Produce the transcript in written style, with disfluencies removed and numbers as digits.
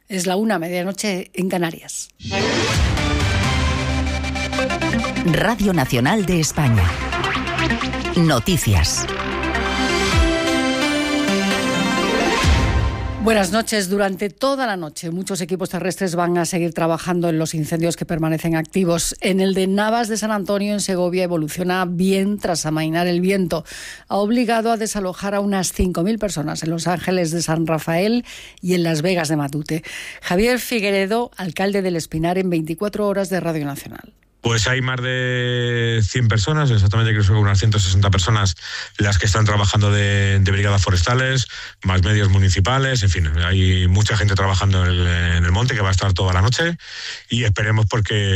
Es la 1:00, medianoche en Canarias. Radio Nacional de España. Noticias. Buenas noches. Durante toda la noche muchos equipos terrestres van a seguir trabajando en los incendios que permanecen activos. En el de Navas de San Antonio, en Segovia, evoluciona bien tras amainar el viento. Ha obligado a desalojar a unas 5.000 personas en Los Ángeles de San Rafael y en Las Vegas de Matute. Javier Figueredo, alcalde del Espinar, en 24 horas de Radio Nacional. Pues hay más de 100 personas, exactamente creo que unas 160 personas las que están trabajando de brigadas forestales, más medios municipales, en fin, hay mucha gente trabajando en el monte que va a estar toda la noche y esperemos porque